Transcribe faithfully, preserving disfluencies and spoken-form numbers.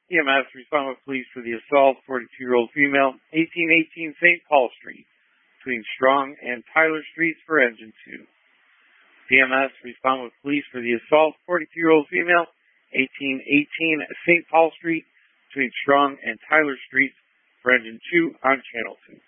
E M S respond with police for the assault, forty-two-year-old female, eighteen eighteen Saint Paul Street, between Strong and Tyler Streets for engine two. P M S respond with police for the assault, forty-two-year-old female, eighteen eighteen Saint Paul Street, between Strong and Tyler Streets for engine two on channel two.